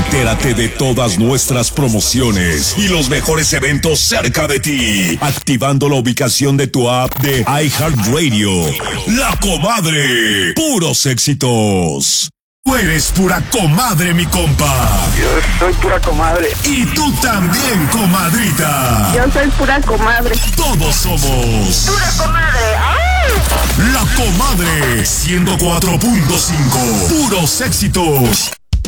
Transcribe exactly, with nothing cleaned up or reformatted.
Entérate de todas nuestras promociones y los mejores eventos cerca de ti, activando la ubicación de tu app de iHeartRadio. La Comadre, puros éxitos. Tú eres pura comadre, mi compa. Yo soy pura comadre. Y tú también, comadrita. Yo soy pura comadre. Todos somos Pura comadre. ¡Ay! La Comadre ciento cuatro punto cinco. Puros éxitos.